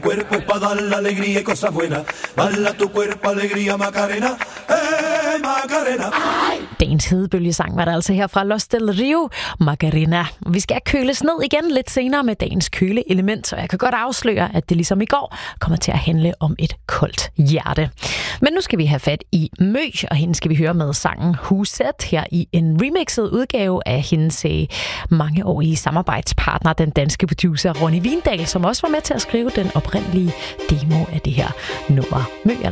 cuerpo es para dar la alegría y cosas buenas. Bala tu cuerpo, alegría, Macarena. Macarena. Dagens hedebølgesang var der altså her fra Los del Rio, Macarena. Vi skal køles ned igen lidt senere med dagens køleelement, og jeg kan godt afsløre, at det ligesom i går kommer til at handle om et koldt hjerte. Men nu skal vi have fat i Mø, og hende skal vi høre med sangen Huset her i en remixet udgave af hendes mangeårige samarbejdspartner, den danske producer Ronny Vindal, som også var med til at skrive den oprindelige demo af det her nummer. Mø